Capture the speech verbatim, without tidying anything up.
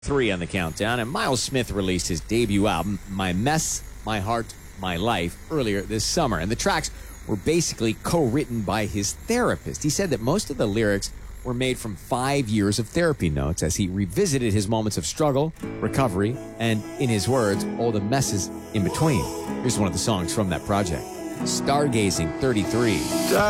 Three on the countdown, and Miles Smith released his debut album, My Mess, My Heart, My Life, earlier this summer. And the tracks were basically co-written by his therapist. He said that most of the lyrics were made from five years of therapy notes as he revisited his moments of struggle, recovery, and, in his words, all the messes in between. Here's one of the songs from that project, Stargazing thirty-three.